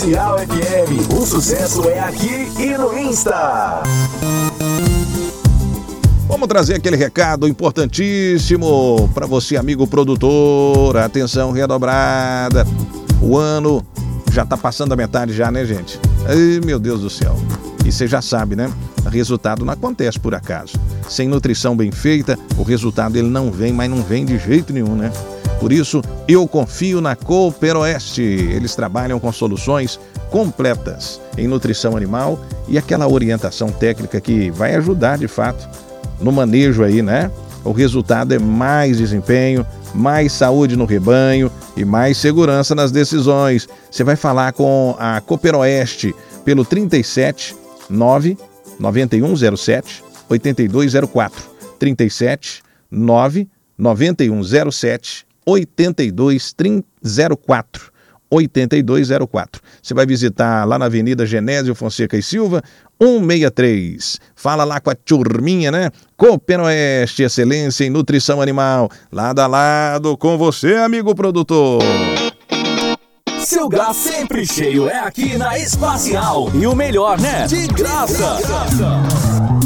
Espacial FM, o sucesso é aqui e no Insta. Vamos trazer aquele recado importantíssimo para você, amigo produtor. Atenção redobrada. O ano já tá passando a metade já, né, gente? Ai, meu Deus do céu. E você já sabe, né? Resultado não acontece por acaso. Sem nutrição bem feita, o resultado ele não vem, mas não vem de jeito nenhum, né? Por isso, eu confio na Cooperoeste. Eles trabalham com soluções completas em nutrição animal e aquela orientação técnica que vai ajudar, de fato, no manejo aí, né? O resultado é mais desempenho, mais saúde no rebanho e mais segurança nas decisões. Você vai falar com a Cooperoeste pelo 37 9 9107 8204. 37 9 9107 8204. 8204. Você vai visitar lá na Avenida Genésio Fonseca e Silva, 163. Fala lá com a turminha, né? Cooperoeste, excelência em nutrição animal. Lado a lado com você, amigo produtor. Seu gás sempre cheio é aqui na Espacial. E o melhor, né? De graça.